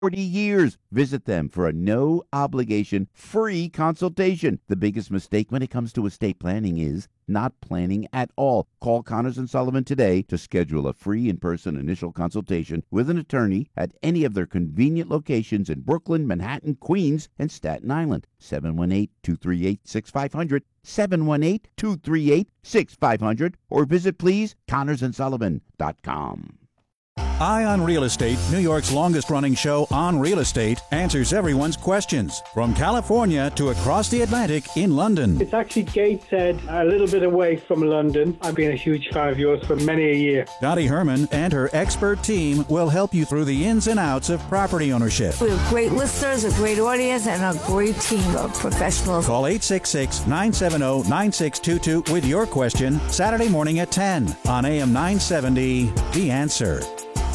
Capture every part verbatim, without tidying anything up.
forty years. Visit them for a no-obligation, free consultation. The biggest mistake when it comes to estate planning is not planning at all. Call Connors and Sullivan today to schedule a free in-person initial consultation with an attorney at any of their convenient locations in Brooklyn, Manhattan, Queens, and Staten Island. seven one eight, two three eight, six five zero zero, seven one eight, two three eight, six five zero zero, or visit, please, connors and sullivan dot com. Eye on Real Estate, New York's longest-running show on real estate, answers everyone's questions. From California to across the Atlantic in London. It's actually Gateshead, a little bit away from London. I've been a huge fan of yours for many a year. Dottie Herman and her expert team will help you through the ins and outs of property ownership. We have great listeners, a great audience, and a great team of professionals. Call eight six six, nine seven zero, nine six two two with your question Saturday morning at ten on A M nine seventy, The Answer.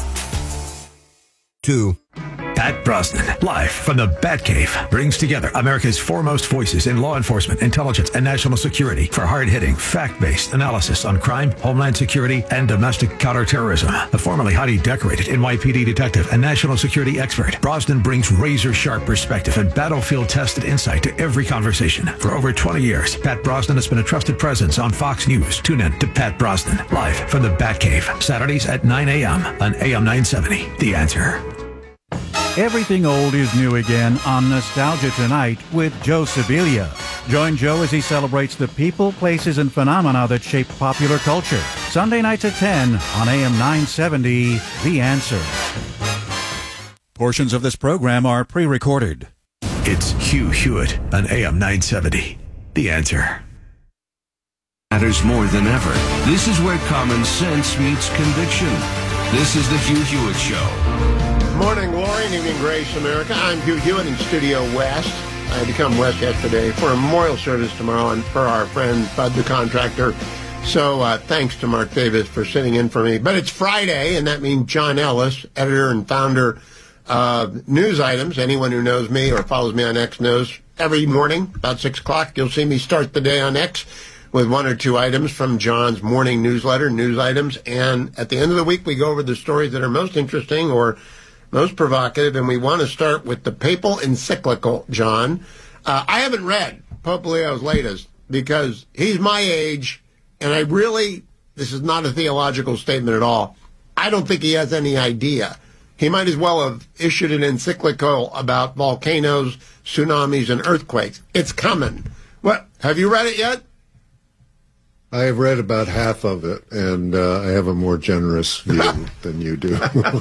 To Pat Brosnan, live from the Batcave, brings together America's foremost voices in law enforcement, intelligence, and national security for hard-hitting, fact-based analysis on crime, homeland security, and domestic counterterrorism. A formerly highly decorated N Y P D detective and national security expert, Brosnan brings razor-sharp perspective and battlefield-tested insight to every conversation. For over twenty years, Pat Brosnan has been a trusted presence on Fox News. Tune in to Pat Brosnan, live from the Batcave, Saturdays at nine a.m. on A M nine seventy, The Answer. Everything old is new again on Nostalgia Tonight with Joe Sibilia. Join Joe as he celebrates the people, places, and phenomena that shaped popular culture. Sunday nights at ten on A M nine seventy, The Answer. Portions of this program are pre-recorded. It's Hugh Hewitt on A M nine seventy, The Answer. Matters more than ever. This is where common sense meets conviction. This is the Hugh Hewitt Show. Morning glory and evening grace, America. I'm Hugh Hewitt in Studio West. I had to come west yesterday for a memorial service tomorrow and for our friend Bud the contractor. So uh, thanks to Mark Davis for sitting in for me. But it's Friday, and that means John Ellis, editor and founder of News Items. Anyone who knows me or follows me on X knows every morning about six o'clock you'll see me start the day on X with one or two items from John's morning newsletter, News Items. And at the end of the week, we go over the stories that are most interesting or most provocative, and we want to start with the papal encyclical, John. Uh, I haven't read Pope Leo's latest because he's my age, and I really, this is not a theological statement at all, I don't think he has any idea. He might as well have issued an encyclical about volcanoes, tsunamis, and earthquakes. It's coming. What? Have you read it yet? I have read about half of it, and uh, I have a more generous view than you do.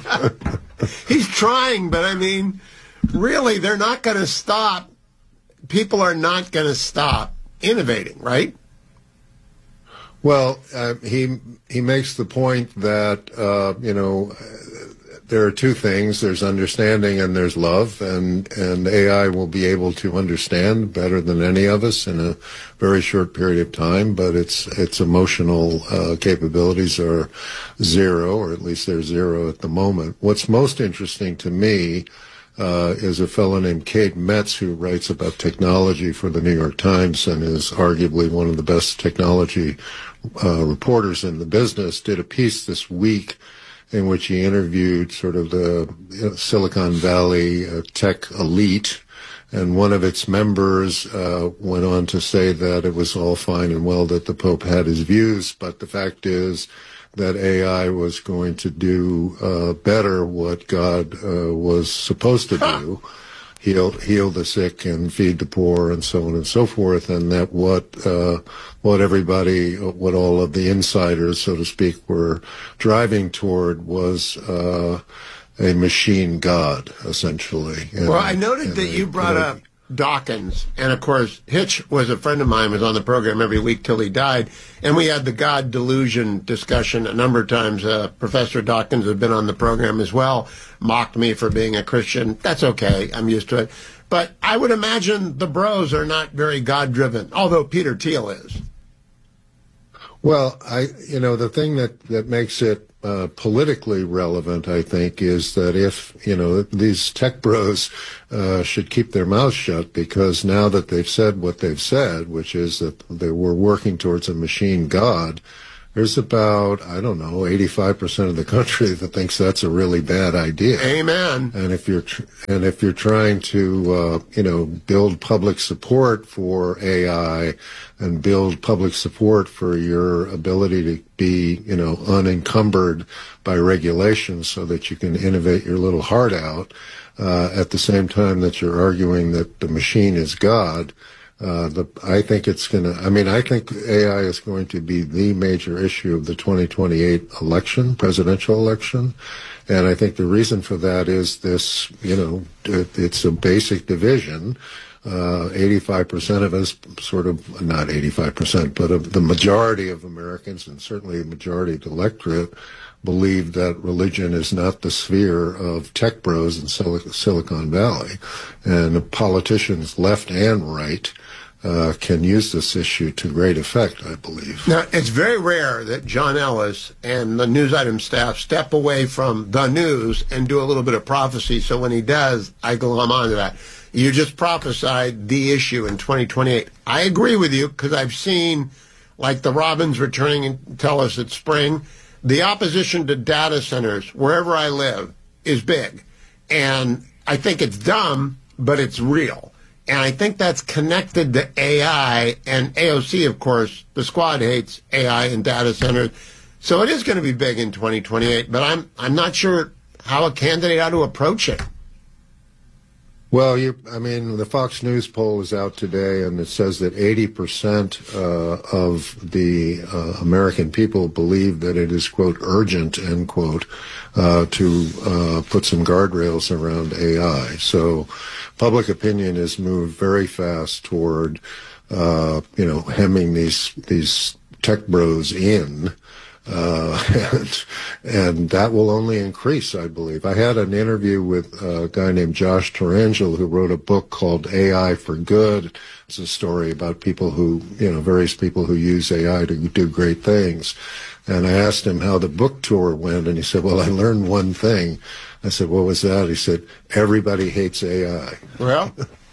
He's trying, but I mean, really, they're not going to stop. People are not going to stop innovating, right? Well, uh, he he makes the point that, uh, you know, there are two things. There's understanding and there's love, and, and A I will be able to understand better than any of us in a very short period of time, but its its emotional uh, capabilities are zero, or at least they're zero at the moment. What's most interesting to me uh, is a fellow named Kate Metz, who writes about technology for the New York Times and is arguably one of the best technology uh, reporters in the business, did a piece this week in which he interviewed sort of the you know, Silicon Valley uh, tech elite, and one of its members uh, went on to say that it was all fine and well that the Pope had his views, but the fact is that A I was going to do uh, better what God uh, was supposed to do, heal heal the sick and feed the poor and so on and so forth, and that what uh, what everybody, what all of the insiders, so to speak, were driving toward was uh, a machine god, essentially. And, well, I noted that a, you brought you know, up Dawkins, and of course, Hitch was a friend of mine, was on the program every week till he died, and we had the God delusion discussion a number of times. Uh, Professor Dawkins has been on the program as well, mocked me for being a Christian. That's okay, I'm used to it. But I would imagine the bros are not very God-driven, although Peter Thiel is. Well, I, you know, the thing that, that makes it uh, politically relevant, I think, is that if, you know, these tech bros uh, should keep their mouths shut, because now that they've said what they've said, which is that they were working towards a machine god, there's about, I don't know, eighty-five percent of the country that thinks that's a really bad idea. Amen. And if you're tr- and if you're trying to, uh, you know, build public support for A I and build public support for your ability to be, you know, unencumbered by regulations so that you can innovate your little heart out, uh, at the same time that you're arguing that the machine is God, Uh, the, I think it's going to, I mean, I think A I is going to be the major issue of the twenty twenty-eight election, presidential election. And I think the reason for that is this, you know, it, it's a basic division. Uh, eighty-five percent of us sort of, not eighty-five percent, but of the majority of Americans, and certainly the majority of the electorate, believe that religion is not the sphere of tech bros in Sil- Silicon Valley. And politicians left and right Uh, can use this issue to great effect, I believe. Now, it's very rare that John Ellis and the news item staff step away from the news and do a little bit of prophecy. So when he does, I glom onto that. You just prophesied the issue in twenty twenty-eight. I agree with you because I've seen, like the robins returning and tell us it's spring. The opposition to data centers, wherever I live, is big. And I think it's dumb, but it's real. And I think that's connected to A I and A O C, of course. The squad hates A I and data centers. So it is going to be big in twenty twenty-eight, but I'm I'm not sure how a candidate ought to approach it. Well, you, I mean, the Fox News poll is out today, and it says that eighty percent uh, of the uh, American people believe that it is, quote, urgent, end quote, uh, to uh, put some guardrails around A I. So public opinion has moved very fast toward, uh, you know, hemming these these tech bros in. Uh, and, and that will only increase, I believe. I had an interview with a guy named Josh Tarangel who wrote a book called A I for Good. It's a story about people who, you know, various people who use A I to do great things. And I asked him how the book tour went, and he said, well, I learned one thing. I said, what was that? He said, everybody hates A I. Well,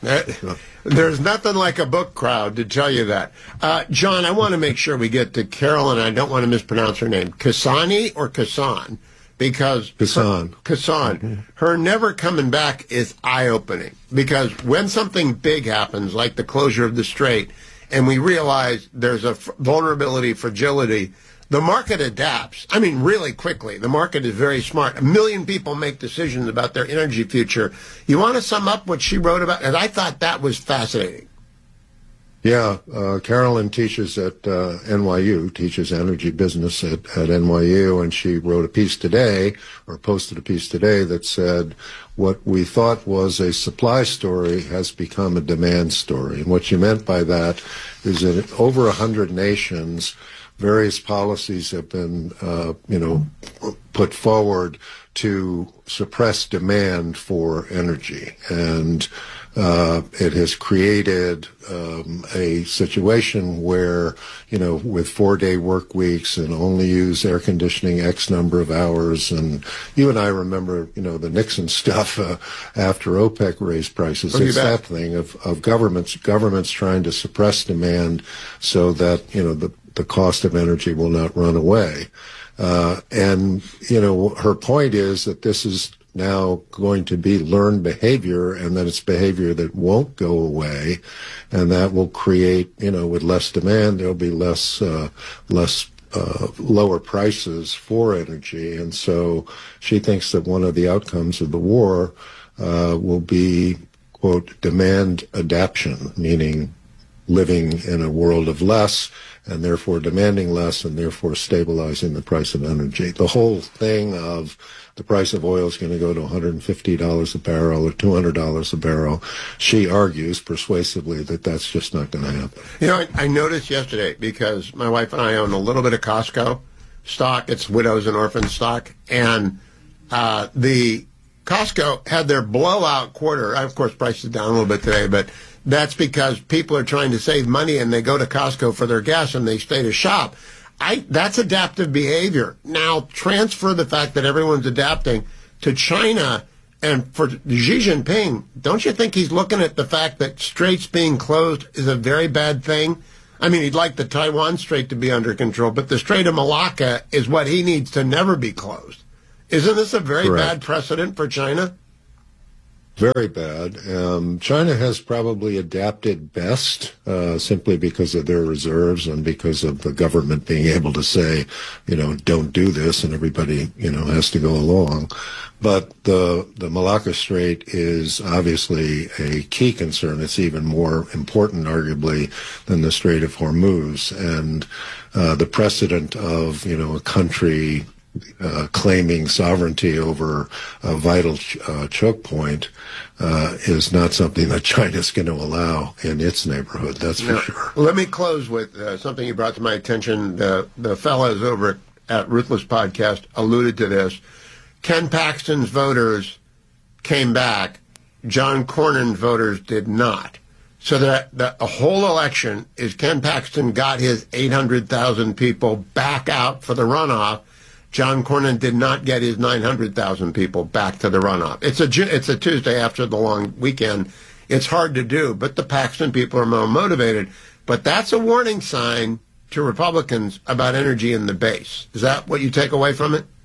there's nothing like a book crowd to tell you that. Uh, John, I want to make sure we get to Carol, and I don't want to mispronounce her name. Kasani or Kasan? Because Kasan. Her, Kasan. Her never coming back is eye-opening. Because when something big happens, like the closure of the Strait, and we realize there's a vulnerability, fragility, the market adapts. I mean, really quickly. The market is very smart. A million people make decisions about their energy future. You want to sum up what she wrote about? And I thought that was fascinating. Yeah, uh, Carolyn teaches at uh, N Y U, teaches energy business at, at N Y U, and she wrote a piece today, or posted a piece today, that said what we thought was a supply story has become a demand story. And what she meant by that is that in over one hundred nations, various policies have been, uh, you know, put forward to suppress demand for energy. And uh, it has created um, a situation where, you know, with four-day work weeks and only use air conditioning X number of hours. And you and I remember, you know, the Nixon stuff uh, after OPEC raised prices. It's that thing of, of governments, governments trying to suppress demand so that, you know, the the cost of energy will not run away. Uh, and, you know, her point is that this is now going to be learned behavior, and that it's behavior that won't go away, and that will create, you know, with less demand, there'll be less, uh, less, uh, lower prices for energy. And so she thinks that one of the outcomes of the war, uh, will be, quote, demand adaptation, meaning living in a world of less, and therefore demanding less, and therefore stabilizing the price of energy. The whole thing of the price of oil is going to go to one hundred fifty dollars a barrel or two hundred dollars a barrel, she argues persuasively that that's just not going to happen. You know, I, I noticed yesterday, because my wife and I own a little bit of Costco stock. It's widows and orphans stock. And uh, the Costco had their blowout quarter. Of course, prices down a little bit today, but that's because people are trying to save money and they go to Costco for their gas and they stay to shop. I, that's adaptive behavior. Now, transfer the fact that everyone's adapting to China, and for Xi Jinping, don't you think he's looking at the fact that straits being closed is a very bad thing? I mean, he'd like the Taiwan Strait to be under control, but the Strait of Malacca is what he needs to never be closed. Isn't this a very Correct. bad precedent for China? Very bad. Um, China has probably adapted best uh, simply because of their reserves and because of the government being able to say, you know, don't do this, and everybody, you know, has to go along. But the the Malacca Strait is obviously a key concern. It's even more important, arguably, than the Strait of Hormuz. And uh, the precedent of, you know, a country Uh, claiming sovereignty over a vital ch- uh, choke point uh, is not something that China's going to allow in its neighborhood. That's for Now, sure. Let me close with uh, something you brought to my attention. The, the fellows over at Ruthless Podcast alluded to this. Ken Paxton's voters came back. John Cornyn's voters did not. So that the, the whole election is Ken Paxton got his eight hundred thousand people back out for the runoff. John Cornyn did not get his nine hundred thousand people back to the runoff. It's a it's a Tuesday after the long weekend. It's hard to do, but the Paxton people are more motivated. But that's a warning sign to Republicans about energy in the base. Is that what you take away from it?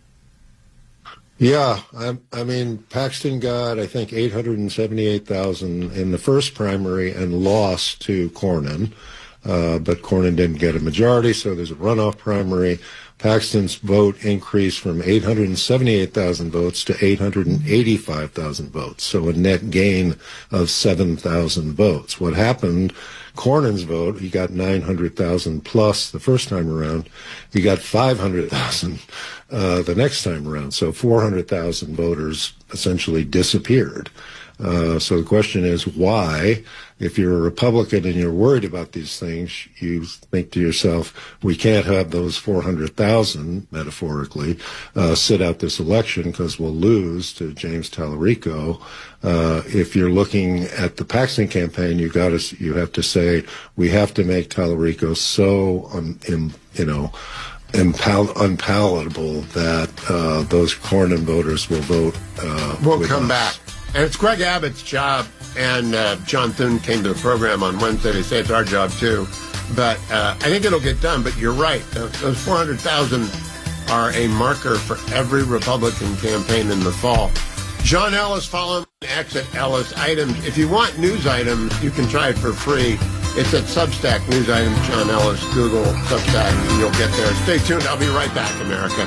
Yeah, I, I mean, Paxton got, I think, eight hundred seventy-eight thousand in the first primary and lost to Cornyn. Uh, but Cornyn didn't get a majority, so there's a runoff primary. Paxton's vote increased from eight hundred seventy-eight thousand votes to eight hundred eighty-five thousand votes, so a net gain of seven thousand votes. What happened, Cornyn's vote, he got nine hundred thousand plus the first time around. He got five hundred thousand uh, the next time around, so four hundred thousand voters essentially disappeared. Uh, so the question is why, if you're a Republican and you're worried about these things, you think to yourself, we can't have those four hundred thousand, metaphorically, uh, sit out this election because we'll lose to James Tallarico. Uh, if you're looking at the Paxton campaign, you got to, you have to say, we have to make Tallarico so, um, im, you know, Impal- unpalatable that uh, those Cornyn voters will vote. Uh, we'll come us. back. And it's Greg Abbott's job, and uh, John Thune came to the program on Wednesday to say it's our job too. But uh, I think it'll get done. But you're right. Those four hundred thousand are a marker for every Republican campaign in the fall. John Ellis, follow him on X at Ellis Items. If you want news items, you can try it for free. It's at Substack, News Items, John Ellis, Google, Substack, and you'll get there. Stay tuned. I'll be right back, America.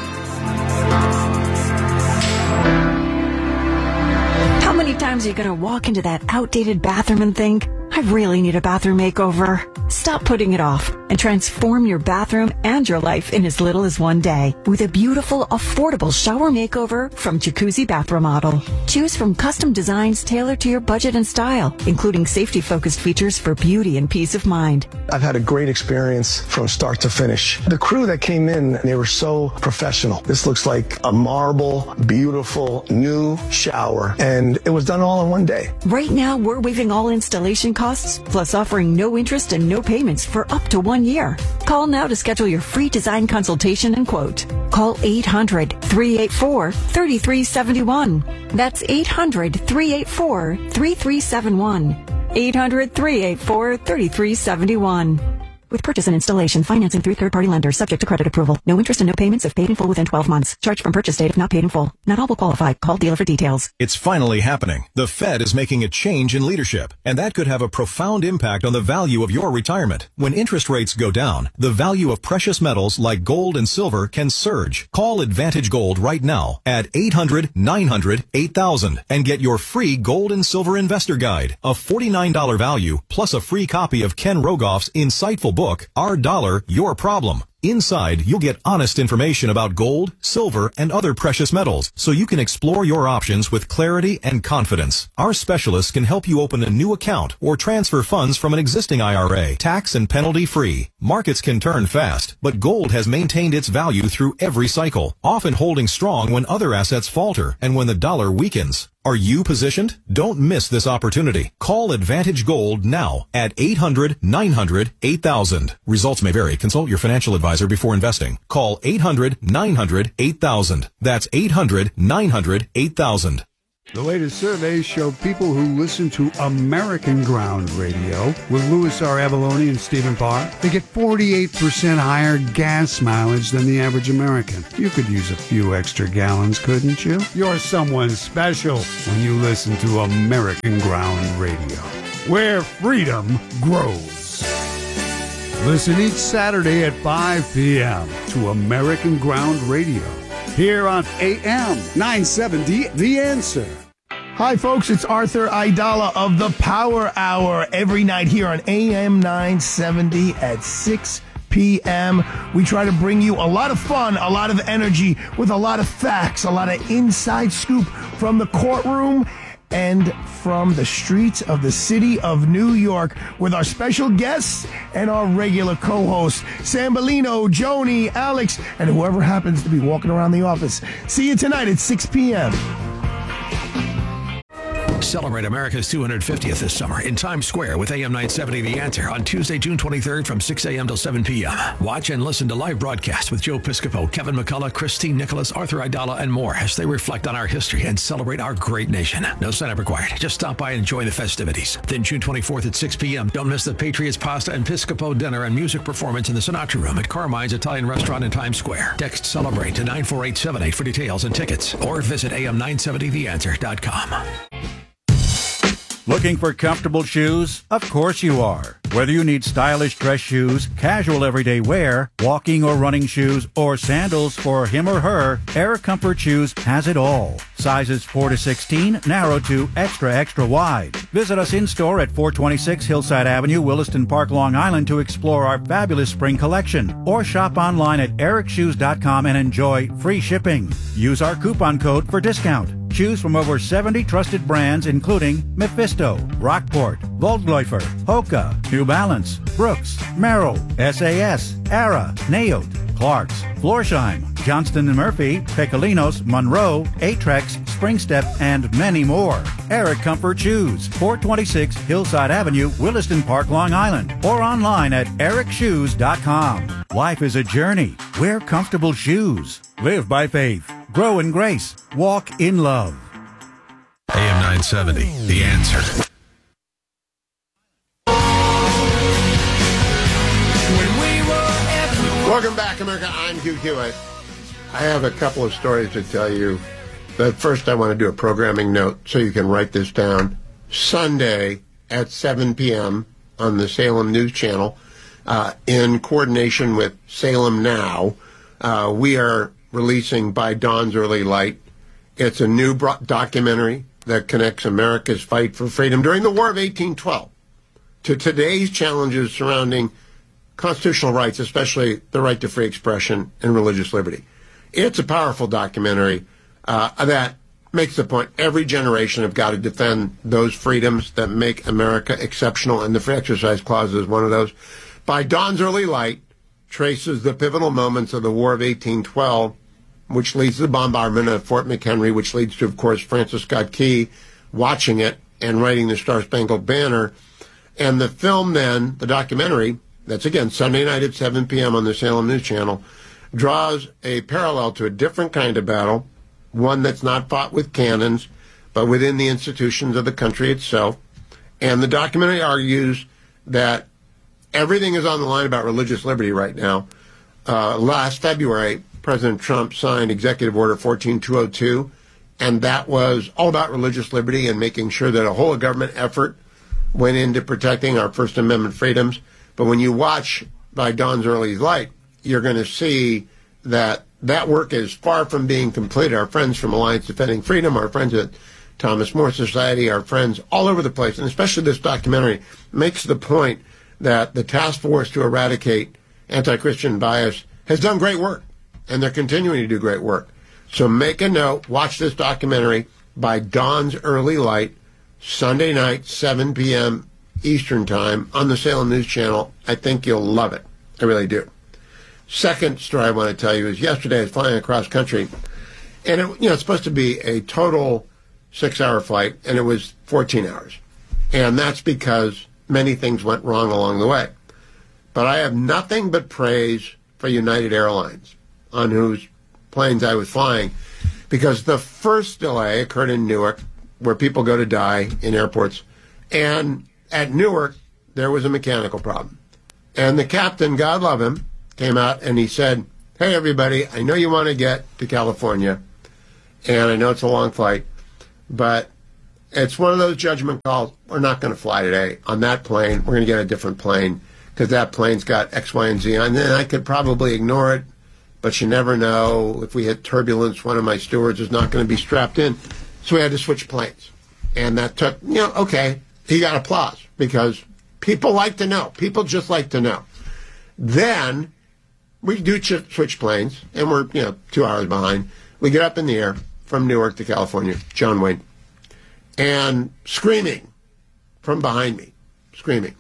How many times are you going to walk into that outdated bathroom and think, I really need a bathroom makeover? Stop putting it off and transform your bathroom and your life in as little as one day with a beautiful, affordable shower makeover from Jacuzzi Bath Remodel. Choose from custom designs tailored to your budget and style, including safety-focused features for beauty and peace of mind. I've had a great experience from start to finish. The crew that came in, they were so professional. This looks like a marble, beautiful, new shower, and it was done all in one day. Right now, we're waiving all installation costs, plus offering no interest and no payments for up to one year. Call now to schedule your free design consultation and quote. Call eight hundred, three eight four, three three seven one. That's eight hundred, three eight four, three three seven one. eight hundred, three eight four, three three seven one. With purchase and installation, financing through third-party lenders, subject to credit approval. No interest and no payments if paid in full within twelve months. Charged from purchase date if not paid in full. Not all will qualify. Call dealer for details. It's finally happening. The Fed is making a change in leadership, and that could have a profound impact on the value of your retirement. When interest rates go down, the value of precious metals like gold and silver can surge. Call Advantage Gold right now at eight hundred, nine hundred, eight thousand and get your free gold and silver investor guide, a forty-nine dollars value, plus a free copy of Ken Rogoff's insightful book, Our Dollar, Your Problem. Inside, you'll get honest information about gold, silver, and other precious metals, so you can explore your options with clarity and confidence. Our specialists can help you open a new account or transfer funds from an existing I R A, tax and penalty free. Markets can turn fast, but gold has maintained its value through every cycle, often holding strong when other assets falter and when the dollar weakens. Are you positioned? Don't miss this opportunity. Call Advantage Gold now at eight hundred, nine hundred, eight thousand. Results may vary. Consult your financial advisor before investing. Call eight hundred, nine hundred, eight thousand. That's eight hundred, nine hundred, eight thousand. The latest surveys show people who listen to American Ground Radio with Louis R. Avalone and Stephen Parr, they get forty-eight percent higher gas mileage than the average American. You could use a few extra gallons, couldn't you? You're someone special when you listen to American Ground Radio, where freedom grows. Listen each Saturday at five p.m. to American Ground Radio, here on A M nine seventy, The Answer. Hi, folks. It's Arthur Aidala of the Power Hour every night here on A M nine seventy at six p.m. We try to bring you a lot of fun, a lot of energy, with a lot of facts, a lot of inside scoop from the courtroom and from the streets of the city of New York with our special guests and our regular co-hosts, Sam Bellino, Joni, Alex, and whoever happens to be walking around the office. See you tonight at six p.m. Celebrate America's two hundred fiftieth this summer in Times Square with A M nine seventy The Answer on Tuesday, June twenty-third from six a.m. till seven p.m. Watch and listen to live broadcasts with Joe Piscopo, Kevin McCullough, Christine Nicholas, Arthur Aidala, and more as they reflect on our history and celebrate our great nation. No sign-up required. Just stop by and enjoy the festivities. Then June twenty-fourth at six p.m. Don't miss the Patriots Pasta and Piscopo dinner and music performance in the Sinatra Room at Carmine's Italian Restaurant in Times Square. Text CELEBRATE to nine four eight seven eight for details and tickets, or visit A M nine seventy the answer dot com. Looking for comfortable shoes? Of course you are. Whether you need stylish dress shoes, casual everyday wear, walking or running shoes, or sandals for him or her, Air Comfort Shoes has it all. Sizes four to sixteen, narrow to extra, extra wide. Visit us in-store at four twenty-six Hillside Avenue, Williston Park, Long Island to explore our fabulous spring collection. Or shop online at eric shoes dot com and enjoy free shipping. Use our coupon code for discount. Choose from over seventy trusted brands including Mephisto, Rockport, Voldgläufer, Hoka, New Balance, Brooks, Merrell, S A S, Ara, Naote, Clarks, Florsheim, Johnston and Murphy, Pecolinos, Monroe, Atrex, Springstep, and many more. Air Comfort Shoes, four twenty-six Hillside Avenue, Williston Park, Long Island, or online at eric shoes dot com. Life is a journey. Wear comfortable shoes. Live by faith. Grow in grace. Walk in love. A M nine seventy, The Answer. Welcome back, America. I'm Hugh Hewitt. I have a couple of stories to tell you. But first, I want to do a programming note so you can write this down. Sunday at seven p.m. on the Salem News Channel, uh, in coordination with Salem Now, uh, we are releasing By Dawn's Early Light. It's a new bro- documentary that connects America's fight for freedom during the War of eighteen twelve to today's challenges surrounding constitutional rights, especially the right to free expression and religious liberty. It's a powerful documentary uh, that makes the point every generation have got to defend those freedoms that make America exceptional, and the Free Exercise Clause is one of those. By Dawn's Early Light traces the pivotal moments of the War of eighteen twelve, which leads to the bombardment of Fort McHenry, which leads to, of course, Francis Scott Key watching it and writing the Star-Spangled Banner. And the film then, the documentary, that's again Sunday night at seven p.m. on the Salem News Channel, draws a parallel to a different kind of battle, one that's not fought with cannons, but within the institutions of the country itself. And the documentary argues that everything is on the line about religious liberty right now. Uh, last February, President Trump signed Executive Order fourteen two oh two, and that was all about religious liberty and making sure that a whole government effort went into protecting our First Amendment freedoms. But when you watch By Dawn's Early Light, you're going to see that that work is far from being completed. Our friends from Alliance Defending Freedom, our friends at Thomas More Society, our friends all over the place, and especially this documentary, makes the point that the task force to eradicate anti-Christian bias has done great work, and they're continuing to do great work. So make a note, watch this documentary, By Dawn's Early Light, Sunday night, seven p.m. Eastern Time on the Salem News Channel. I think you'll love it. I really do. Second story I want to tell you is yesterday I was flying across country, and it, you know, it's supposed to be a total six-hour flight, and it was fourteen hours. And that's because many things went wrong along the way. But I have nothing but praise for United Airlines, on whose planes I was flying, because the first delay occurred in Newark, where people go to die in airports. And at Newark, there was a mechanical problem. And the captain, God love him, came out and he said, hey, everybody, I know you want to get to California, and I know it's a long flight, but it's one of those judgment calls. We're not going to fly today on that plane. We're going to get a different plane because that plane's got X, Y, and Z on. And then I could probably ignore it, but you never know. If we hit turbulence, one of my stewards is not going to be strapped in. So we had to switch planes. And that took, you know, okay, he got applause because people like to know. People just like to know. Then we do ch- switch planes, and we're, you know, two hours behind. We get up in the air from Newark to California, John Wayne, and screaming from behind me, screaming.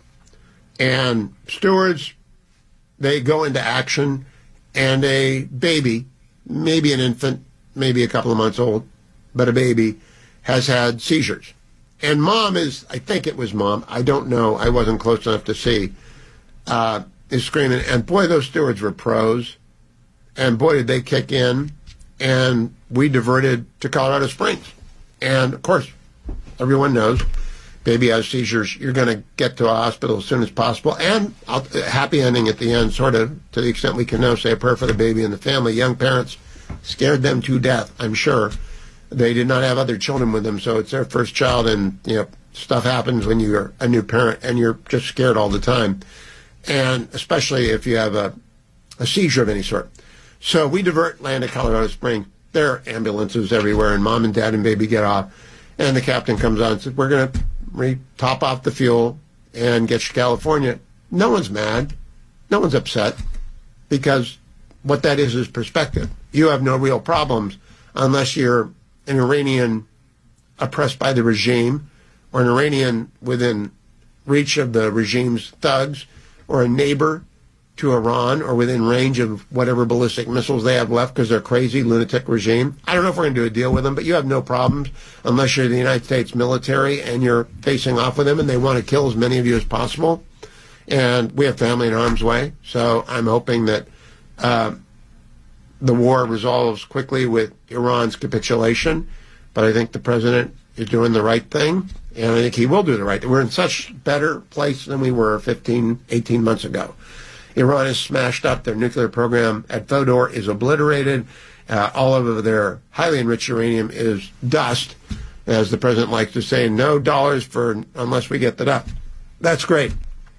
And stewards, they go into action, and a baby, maybe an infant, maybe a couple of months old, but a baby, has had seizures. And mom is, I think it was mom, I don't know, I wasn't close enough to see, uh, is screaming. And boy, those stewards were pros. And boy, did they kick in. And we diverted to Colorado Springs. And of course, everyone knows, baby has seizures, you're going to get to a hospital as soon as possible. And I'll, happy ending at the end, sort of, to the extent we can now say a prayer for the baby and the family. Young parents scared them to death, I'm sure. They did not have other children with them, so it's their first child, and you know stuff happens when you're a new parent, and you're just scared all the time, and especially if you have a, a seizure of any sort. So we divert, land at Colorado Springs. There are ambulances everywhere, and mom and dad and baby get off, and the captain comes on and says, we're going to re- top off the fuel and get you to California. No one's mad. No one's upset, because what that is is perspective. You have no real problems unless you're an Iranian oppressed by the regime, or an Iranian within reach of the regime's thugs, or a neighbor to Iran, or within range of whatever ballistic missiles they have left because they're crazy, lunatic regime. I don't know if we're going to do a deal with them, but you have no problems unless you're the United States military and you're facing off with them and they want to kill as many of you as possible. And we have family in harm's way, so I'm hoping that uh, the war resolves quickly with Iran's capitulation, but I think the president is doing the right thing, and I think he will do the right thing. We're in such better place than we were fifteen, eighteen months ago. Iran is smashed up. Their nuclear program at Fodor is obliterated. Uh, all of their highly enriched uranium is dust, as the president likes to say, no dollars for unless we get that up. That's great.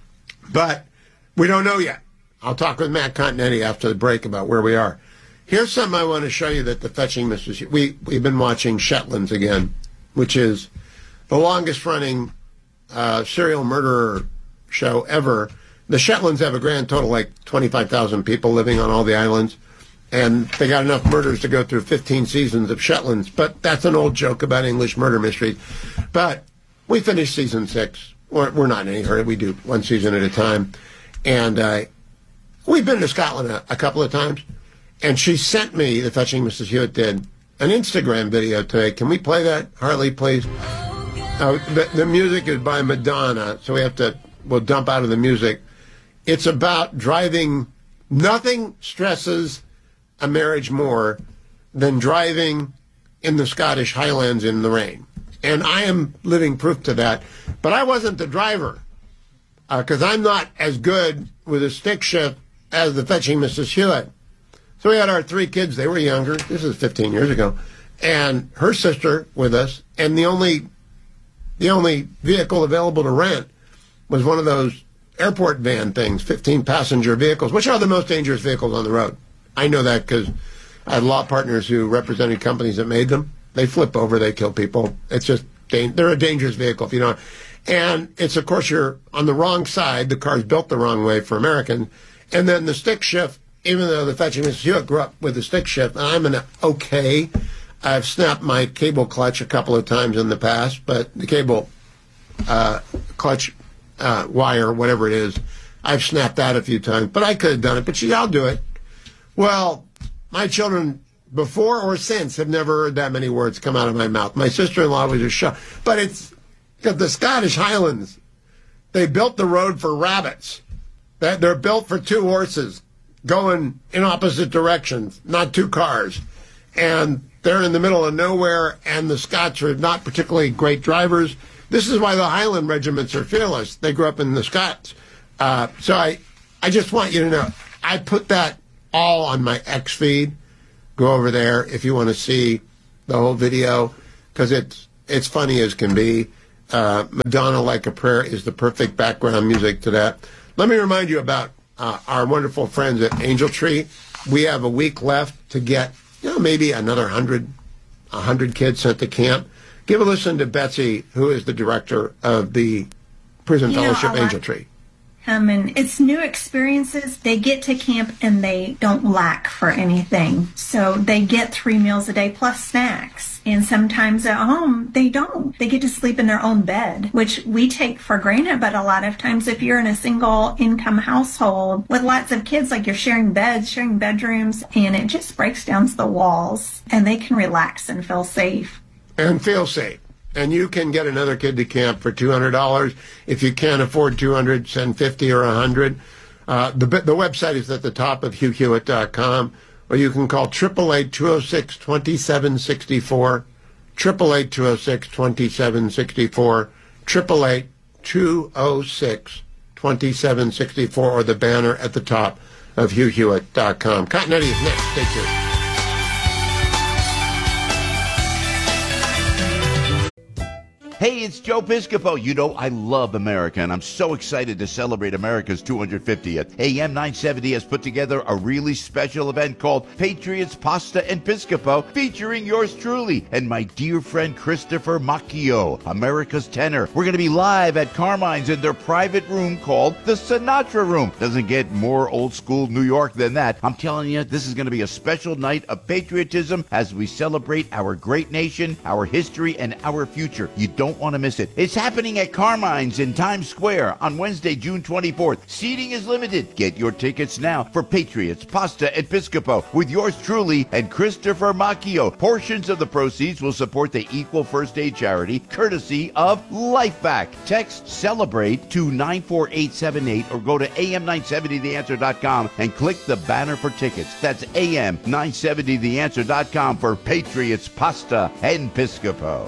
But we don't know yet. I'll talk with Matt Continetti after the break about where we are. Here's something I want to show you that the fetching Missus Hewitt. We, we've been watching Shetlands again, which is the longest-running uh, serial murderer show ever. The Shetlands have a grand total like twenty-five thousand people living on all the islands, and they got enough murders to go through fifteen seasons of Shetlands. But that's an old joke about English murder mysteries. But we finished season six. We're, we're not in any hurry. We do one season at a time. And uh, we've been to Scotland a, a couple of times. And she sent me, the fetching Missus Hewitt did, an Instagram video today. Can we play that, Harley, please? Uh, the, the music is by Madonna, so we have to, we'll dump out of the music. It's about driving. Nothing stresses a marriage more than driving in the Scottish Highlands in the rain. And I am living proof to that. But I wasn't the driver, because uh, I'm not as good with a stick shift as the fetching Missus Hewitt. So we had our three kids. They were younger. This is fifteen years ago. And her sister with us. And the only the only vehicle available to rent was one of those airport van things, fifteen-passenger vehicles, which are the most dangerous vehicles on the road. I know that because I had law partners who represented companies that made them. They flip over. They kill people. It's just, they're a dangerous vehicle if you don't. And it's, of course, you're on the wrong side. The car's built the wrong way for Americans. And then the stick shift, even though the fetching Missus Hewitt grew up with the stick shift, and I'm an okay. I've snapped my cable clutch a couple of times in the past, but the cable uh, clutch uh, wire, whatever it is, I've snapped that a few times. But I could have done it. But she, I'll do it. Well, my children, before or since, have never heard that many words come out of my mouth. My sister-in-law was just shocked. But it's because the Scottish Highlands, they built the road for rabbits. They're built for two horses going in opposite directions, not two cars. And they're in the middle of nowhere, and the Scots are not particularly great drivers. This is why the Highland regiments are fearless. They grew up in the Scots. Uh, so I, I just want you to know, I put that all on my X feed. Go over there if you want to see the whole video, because it's, it's funny as can be. Uh, Madonna Like a Prayer is the perfect background music to that. Let me remind you about uh, our wonderful friends at Angel Tree. We have a week left to get, you know, maybe another hundred, a hundred kids sent to camp. Give a listen to Betsy, who is the director of the Prison You know, Fellowship I like- Angel Tree. Um, and it's new experiences. They get to camp and they don't lack for anything. So they get three meals a day plus snacks. And sometimes at home, they don't. They get to sleep in their own bed, which we take for granted. But a lot of times, if you're in a single income household with lots of kids, like you're sharing beds, sharing bedrooms, and it just breaks down the walls and they can relax and feel safe. And feel safe. And you can get another kid to camp for two hundred dollars. If you can't afford two hundred dollars, send fifty dollars or one hundred dollars. Uh, the, the website is at the top of Hugh Hewitt dot com, or you can call eight eight eight, two oh six, two seven six four, eight eight eight, two oh six, two seven six four, eight eight eight, two oh six, two seven six four, or the banner at the top of Hugh Hewitt dot com. Continuity is next. Stay tuned. Hey, it's Joe Piscopo. You know, I love America, and I'm so excited to celebrate America's two hundred fiftieth. A M nine seventy has put together a really special event called Patriots, Pasta, and Piscopo, featuring yours truly and my dear friend Christopher Macchio, America's tenor. We're going to be live at Carmine's in their private room called the Sinatra Room. Doesn't get more old school New York than that. I'm telling you, this is going to be a special night of patriotism as we celebrate our great nation, our history, and our future. You don't want to miss it. It's happening at Carmine's in Times Square on Wednesday, June twenty-fourth. Seating is limited. Get your tickets now for Patriots, Pasta, and Piscopo with yours truly and Christopher Macchio. Portions of the proceeds will support the Equal First Aid charity, courtesy of LifeVac. Text CELEBRATE to nine four eight seven eight or go to A M nine seventy the answer dot com and click the banner for tickets. That's A M nine seventy the answer dot com for Patriots, Pasta, and Piscopo.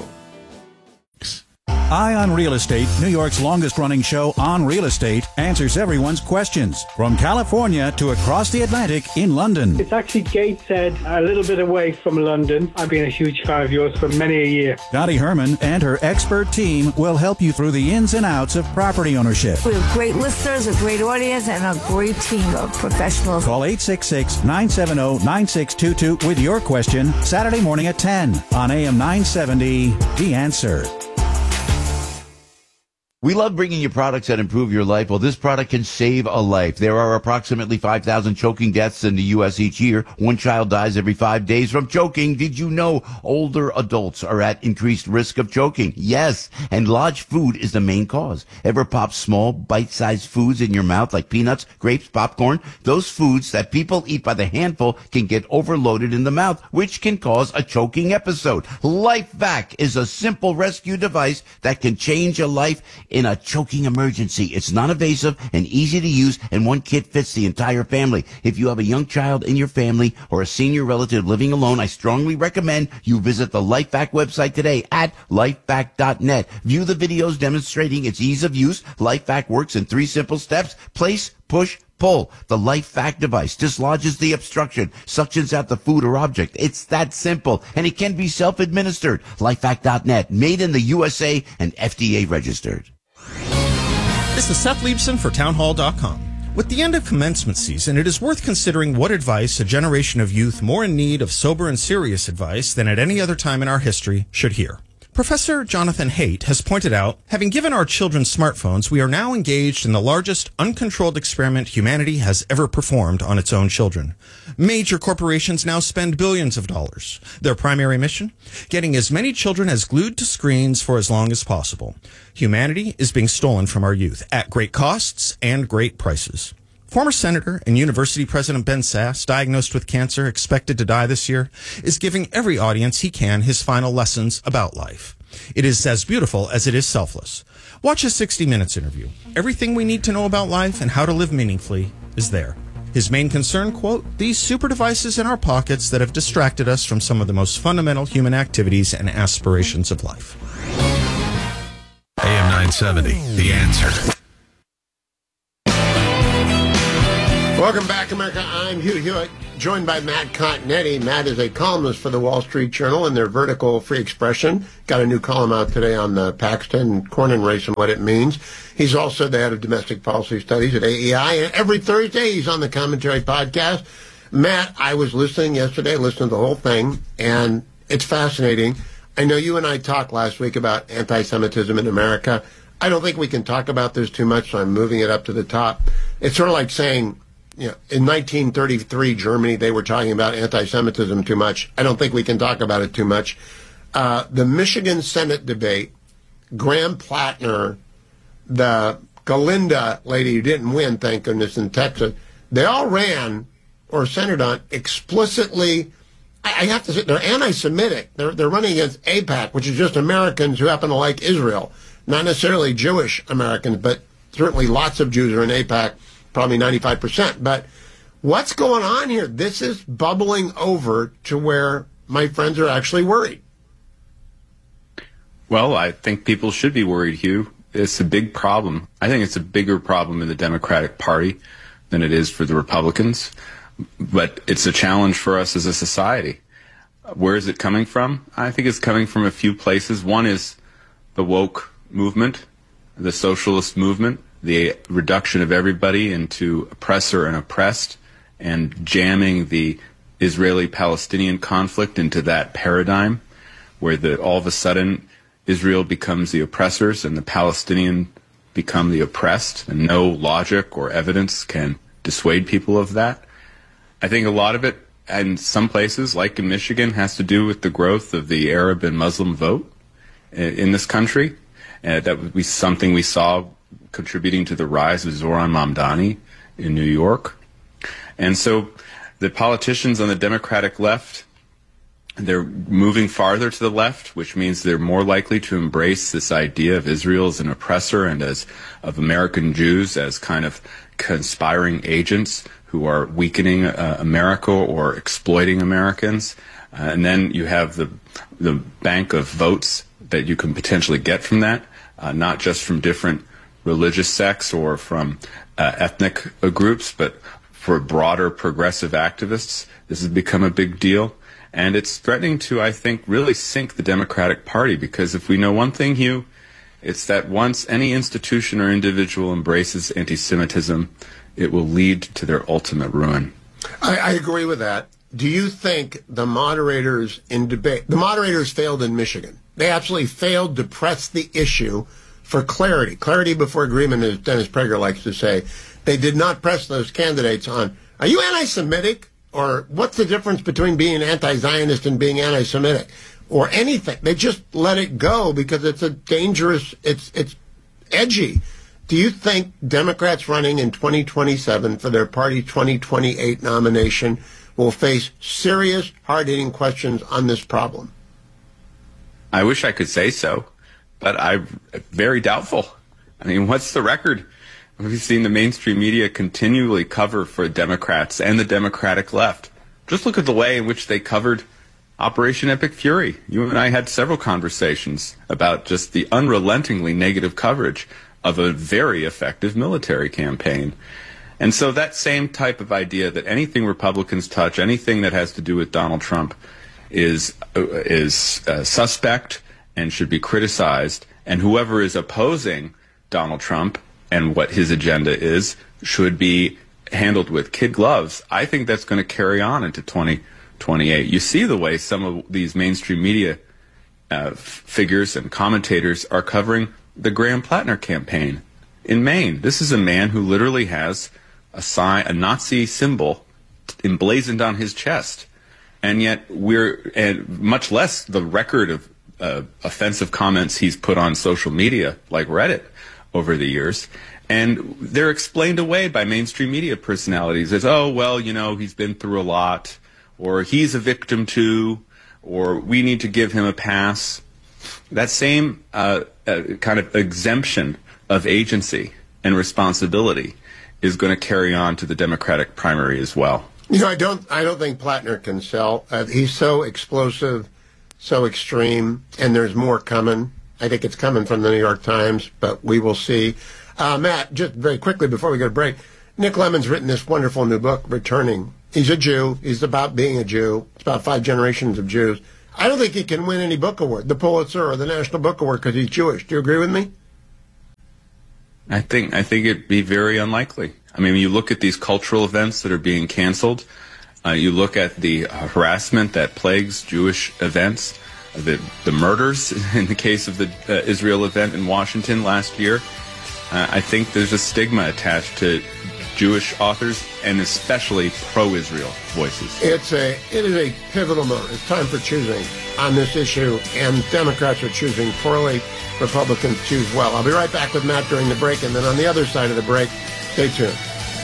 Eye on Real Estate, New York's longest-running show on real estate, answers everyone's questions from California to across the Atlantic in London. It's actually Gateshead, a little bit away from London. I've been a huge fan of yours for many a year. Dottie Herman and her expert team will help you through the ins and outs of property ownership. We have great listeners, a great audience, and a great team of professionals. Call eight six six, nine seven zero, nine six two two with your question Saturday morning at ten on A M nine seventy, The Answer. We love bringing you products that improve your life. Well, this product can save a life. There are approximately five thousand choking deaths in the U S each year. One child dies every five days from choking. Did you know older adults are at increased risk of choking? Yes, and large food is the main cause. Ever pop small, bite-sized foods in your mouth like peanuts, grapes, popcorn? Those foods that people eat by the handful can get overloaded in the mouth, which can cause a choking episode. LifeVac is a simple rescue device that can change a life in a choking emergency. It's non-invasive and easy to use, and one kit fits the entire family. If you have a young child in your family or a senior relative living alone, I strongly recommend you visit the LifeVac website today at lifevac dot net. View the videos demonstrating its ease of use. LifeVac works in three simple steps: place, push, pull. The LifeVac device dislodges the obstruction, suctions out the food or object. It's that simple, and it can be self-administered. lifevac dot net, made in the U S A and F D A registered. This is Seth Liebson for townhall dot com. With the end of commencement season, it is worth considering what advice a generation of youth more in need of sober and serious advice than at any other time in our history should hear. Professor Jonathan Haidt has pointed out, having given our children smartphones, we are now engaged in the largest uncontrolled experiment humanity has ever performed on its own children. Major corporations now spend billions of dollars. Their primary mission? Getting as many children as glued to screens for as long as possible. Humanity is being stolen from our youth at great costs and great prices. Former Senator and University President Ben Sasse, diagnosed with cancer, expected to die this year, is giving every audience he can his final lessons about life. It is as beautiful as it is selfless. Watch his sixty minutes interview. Everything we need to know about life and how to live meaningfully is there. His main concern, quote, these super devices in our pockets that have distracted us from some of the most fundamental human activities and aspirations of life. A M nine seventy, The Answer. Welcome back, America. I'm Hugh Hewitt, joined by Matt Continetti. Matt is a columnist for the Wall Street Journal and their Vertical Free Expression. Got a new column out today on the Paxton Cornyn race and what it means. He's also the head of domestic policy studies at A E I, and every Thursday he's on the Commentary Podcast. Matt, I was listening yesterday, listened to the whole thing, and it's fascinating. I know you and I talked last week about anti-Semitism in America. I don't think we can talk about this too much, so I'm moving it up to the top. It's sort of like saying, you know, in nineteen thirty-three, Germany, they were talking about anti-Semitism too much. I don't think we can talk about it too much. Uh, the Michigan Senate debate, Graham Plattner, the Galinda lady who didn't win, thank goodness, in Texas, they all ran or centered on explicitly, I, I have to say, they're anti-Semitic. They're, they're running against AIPAC, which is just Americans who happen to like Israel. Not necessarily Jewish Americans, but certainly lots of Jews are in AIPAC. Probably ninety-five percent. But what's going on here? This is bubbling over to where my friends are actually worried. Well, I think people should be worried, Hugh. It's a big problem. I think it's a bigger problem in the Democratic Party than it is for the Republicans. But it's a challenge for us as a society. Where is it coming from? I think it's coming from a few places. One is the woke movement, the socialist movement, the reduction of everybody into oppressor and oppressed, and jamming the Israeli-Palestinian conflict into that paradigm where the, all of a sudden Israel becomes the oppressors and the Palestinian become the oppressed, and no logic or evidence can dissuade people of that. I think a lot of it, in some places, like in Michigan, has to do with the growth of the Arab and Muslim vote in this country. Uh, that would be something we saw contributing to the rise of Zoran Mamdani in New York. And so the politicians on the Democratic left, they're moving farther to the left, which means they're more likely to embrace this idea of Israel as an oppressor and as of American Jews as kind of conspiring agents who are weakening uh, America or exploiting Americans. Uh, and then you have the the bank of votes that you can potentially get from that, uh, not just from different religious sects or from uh, ethnic uh, groups, but for broader progressive activists. This has become a big deal. And it's threatening to, I think, really sink the Democratic Party, because if we know one thing, Hugh, it's that once any institution or individual embraces anti-Semitism, it will lead to their ultimate ruin. I, I agree with that. Do you think the moderators in debate, the moderators failed in Michigan? They absolutely failed to press the issue for clarity. Clarity before agreement, as Dennis Prager likes to say. They did not press those candidates on, are you anti-Semitic? Or what's the difference between being anti-Zionist and being anti-Semitic? Or anything. They just let it go because it's a dangerous, it's it's edgy. Do you think Democrats running in twenty twenty-seven for their party twenty twenty-eight nomination will face serious, hard-hitting questions on this problem? I wish I could say so, but I'm very doubtful. I mean, what's the record? We've seen the mainstream media continually cover for Democrats and the Democratic left. Just look at the way in which they covered Operation Epic Fury. You and I had several conversations about just the unrelentingly negative coverage of a very effective military campaign. And so that same type of idea that anything Republicans touch, anything that has to do with Donald Trump is uh, is uh, suspect and should be criticized, and whoever is opposing Donald Trump and what his agenda is should be handled with kid gloves. I think that's going to carry on into twenty twenty-eight. You see the way some of these mainstream media uh, figures and commentators are covering the Graham Plattner campaign in Maine. This is a man who literally has a sign, a Nazi symbol emblazoned on his chest, and yet we're, and much less the record of uh, offensive comments he's put on social media like Reddit over the years, and they're explained away by mainstream media personalities as, oh, well, you know, he's been through a lot, or he's a victim too, or we need to give him a pass. That same uh, uh, kind of exemption of agency and responsibility is going to carry on to the Democratic primary as well. You know, I don't I don't think Plattner can sell. Uh, he's so explosive, so extreme, and there's more coming. I think it's coming from the New York Times, but we will see. Uh, Matt, just very quickly before we go to break, Nick Lemon's written this wonderful new book, Returning. He's a Jew. He's about being a Jew. It's about five generations of Jews. I don't think he can win any book award, the Pulitzer or the National Book Award, because he's Jewish. Do you agree with me? I think I think it'd be very unlikely. I mean, when you look at these cultural events that are being canceled, uh, you look at the uh, harassment that plagues Jewish events, the the murders in the case of the uh, Israel event in Washington last year. Uh, I think there's a stigma attached to Jewish authors, and especially pro-Israel voices. It's a it is a pivotal moment. It's time for choosing on this issue, and Democrats are choosing poorly. Republicans choose well. I'll be right back with Matt during the break, and then on the other side of the break, stay tuned.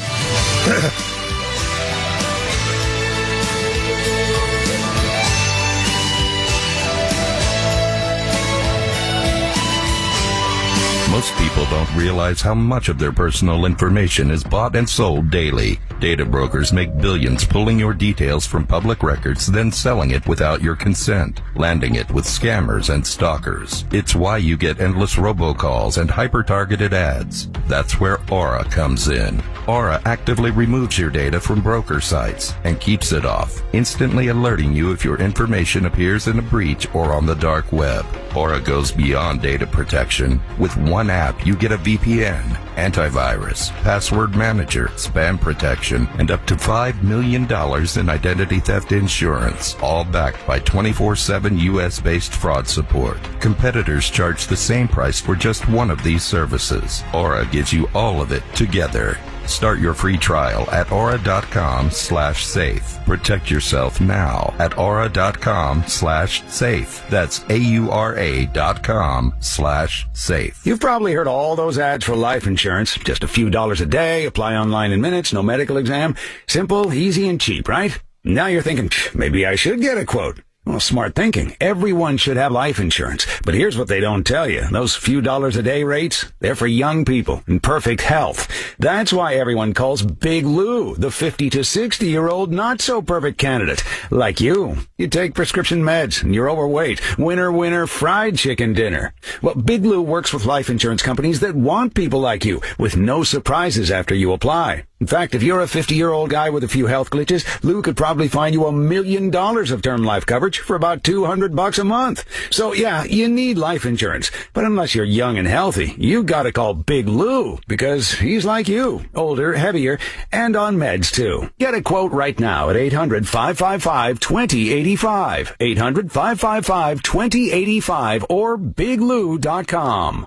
Most people don't realize how much of their personal information is bought and sold daily. Data brokers make billions pulling your details from public records, then selling it without your consent, landing it with scammers and stalkers. It's why you get endless robocalls and hyper-targeted ads. That's where Aura comes in. Aura actively removes your data from broker sites and keeps it off, instantly alerting you if your information appears in a breach or on the dark web. Aura goes beyond data protection. With one app, you get a V P N, antivirus, password manager, spam protection, and up to five million dollars in identity theft insurance, all backed by twenty-four seven U S-based fraud support. Competitors charge the same price for just one of these services. Aura gives you all of it together. Start your free trial at aura.com slash safe. Protect yourself now at aura.com slash safe. That's A-U-R-A dot com slash safe. You've probably heard all those ads for life insurance. Just a few dollars a day, apply online in minutes, no medical exam. Simple, easy, and cheap, right? Now you're thinking, maybe I should get a quote. Well, smart thinking. Everyone should have life insurance. But here's what they don't tell you. Those few dollars a day rates, they're for young people in perfect health. That's why everyone calls Big Lou the fifty to sixty year old not so perfect candidate. Like you. You take prescription meds and you're overweight. Winner, winner, fried chicken dinner. Well, Big Lou works with life insurance companies that want people like you with no surprises after you apply. In fact, if you're a fifty-year-old guy with a few health glitches, Lou could probably find you a million dollars of term life coverage for about two hundred bucks a month. So yeah, you need life insurance. But unless you're young and healthy, you gotta call Big Lou because he's like you, older, heavier, and on meds too. Get a quote right now at eight hundred, five five five, two zero eight five, eight hundred, five five five, two zero eight five, or big lou dot com.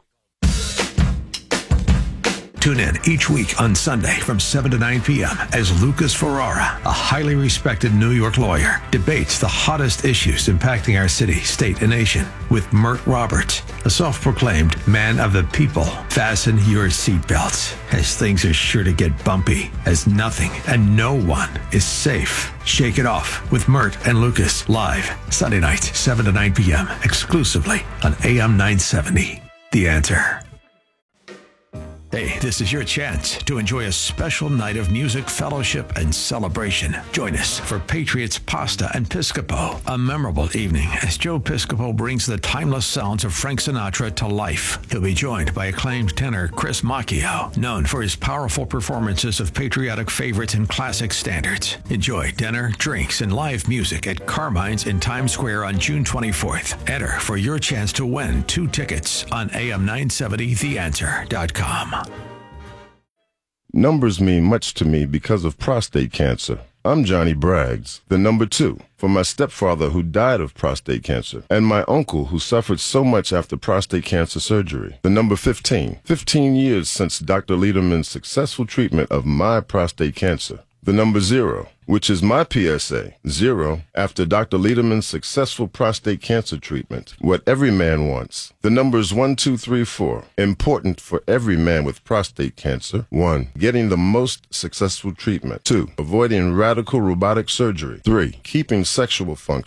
Tune in each week on Sunday from seven to nine p.m. as Lucas Ferrara, a highly respected New York lawyer, debates the hottest issues impacting our city, state, and nation with Mert Roberts, a self-proclaimed man of the people. Fasten your seatbelts, as things are sure to get bumpy, as nothing and no one is safe. Shake it off with Mert and Lucas live Sunday night, seven to nine p.m. exclusively on A M nine seventy. The Answer. Hey, this is your chance to enjoy a special night of music, fellowship, and celebration. Join us for Patriots Pasta and Piscopo, a memorable evening as Joe Piscopo brings the timeless sounds of Frank Sinatra to life. He'll be joined by acclaimed tenor Chris Macchio, known for his powerful performances of patriotic favorites and classic standards. Enjoy dinner, drinks, and live music at Carmine's in Times Square on June twenty-fourth. Enter for your chance to win two tickets on A M nine seventy the answer dot com. Numbers mean much to me because of prostate cancer. I'm Johnny Braggs, the number two, for my stepfather who died of prostate cancer, and my uncle who suffered so much after prostate cancer surgery. The number fifteen, fifteen years since Doctor Lederman's successful treatment of my prostate cancer. The number zero, which is my P S A, zero, after Doctor Lederman's successful prostate cancer treatment. What every man wants. The numbers one, two, three, four, important for every man with prostate cancer. One, getting the most successful treatment. Two, avoiding radical robotic surgery. Three, keeping sexual function.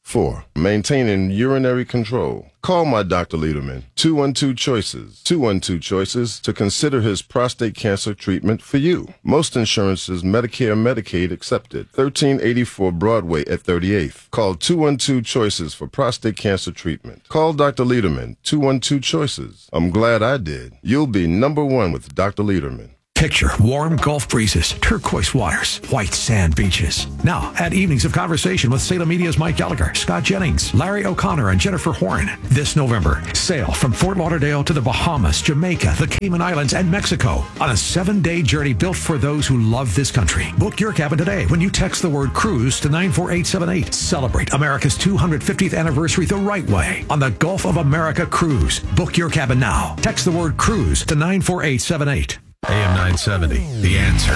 Four, maintaining urinary control. Call my Doctor Lederman, two one two choices, two one two choices to consider his prostate cancer treatment for you. Most insurances, Medicare, Medicaid accepted. thirteen eighty-four Broadway at thirty-eighth. Call two one two choices for prostate cancer treatment. Call Doctor Lederman, two one two choices. I'm glad I did. You'll be number one with Doctor Lederman. Picture warm Gulf breezes, turquoise waters, white sand beaches. Now, at Evenings of Conversation with Salem Media's Mike Gallagher, Scott Jennings, Larry O'Connor, and Jennifer Horn. This November, sail from Fort Lauderdale to the Bahamas, Jamaica, the Cayman Islands, and Mexico on a seven-day journey built for those who love this country. Book your cabin today when you text the word cruise to nine four eight seven eight. Celebrate America's two hundred fiftieth anniversary the right way on the Gulf of America Cruise. Book your cabin now. Text the word cruise to nine four eight seven eight. A M nine seventy, The Answer.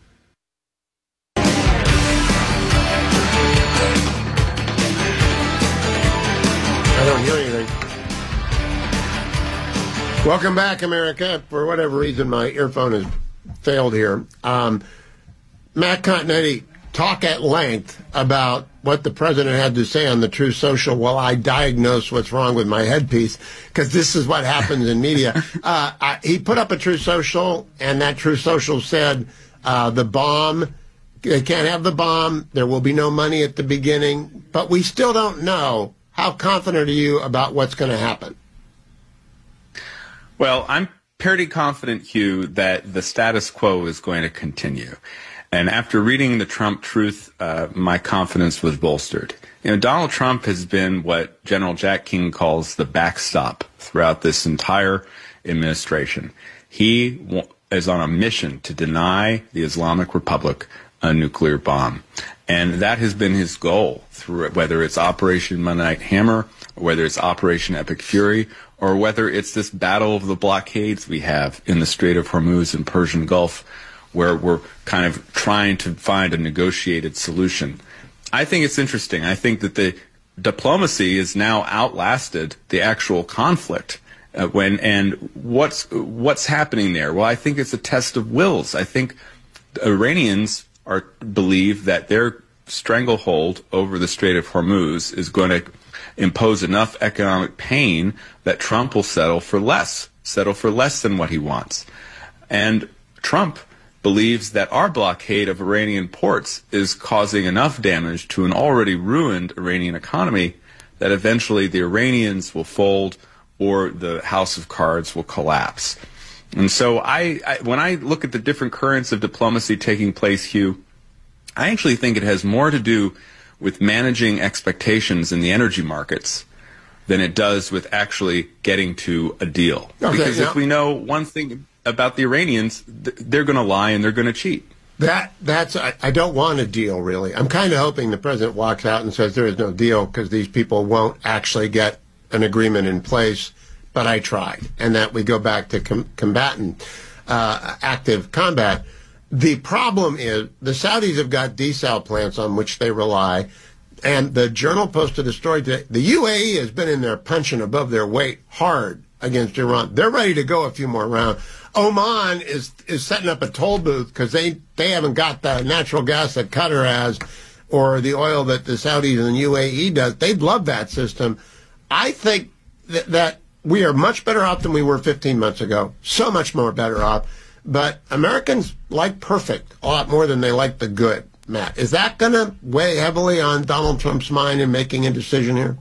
I don't hear anything. Welcome back, America. For whatever reason, my earphone has failed here. Um, Matt Continetti, talk at length about what the president had to say on the Truth Social while I diagnose what's wrong with my headpiece, because this is what happens in media. Uh, I, he put up a Truth Social, and that Truth Social said uh, the bomb, they can't have the bomb, there will be no money at the beginning, but we still don't know. How confident are you about what's going to happen? Well, I'm pretty confident, Hugh, that the status quo is going to continue. And after reading the Trump Truth, uh, my confidence was bolstered. You know, Donald Trump has been what General Jack King calls the backstop throughout this entire administration. He w- is on a mission to deny the Islamic Republic a nuclear bomb. And that has been his goal, through whether it's Operation Midnight Hammer, or whether it's Operation Epic Fury, or whether it's this battle of the blockades we have in the Strait of Hormuz and Persian Gulf, where we're kind of trying to find a negotiated solution. I think it's interesting. I think that the diplomacy is now outlasted the actual conflict. Uh, when and what's what's happening there? Well, I think it's a test of wills. I think the Iranians are believe that their stranglehold over the Strait of Hormuz is going to impose enough economic pain that Trump will settle for less, settle for less than what he wants. And Trump believes that our blockade of Iranian ports is causing enough damage to an already ruined Iranian economy that eventually the Iranians will fold or the house of cards will collapse. And so I, I when I look at the different currents of diplomacy taking place, Hugh, I actually think it has more to do with managing expectations in the energy markets than it does with actually getting to a deal. Okay, because yeah. if we know one thing about the Iranians, they're going to lie and they're going to cheat. That that's I, I don't want a deal, really. I'm kind of hoping the president walks out and says there is no deal because these people won't actually get an agreement in place, but I tried, and that we go back to com- combatant, uh, active combat. The problem is the Saudis have got desal plants on which they rely, and the Journal posted a story today. The U A E has been in there punching above their weight hard against Iran. They're ready to go a few more rounds. Oman is is setting up a toll booth because they, they haven't got the natural gas that Qatar has or the oil that the Saudis and the U A E does. They love that system. I think that, that we are much better off than we were fifteen months ago. So much more better off. But Americans like perfect a lot more than they like the good, Matt. Is that going to weigh heavily on Donald Trump's mind in making a decision here?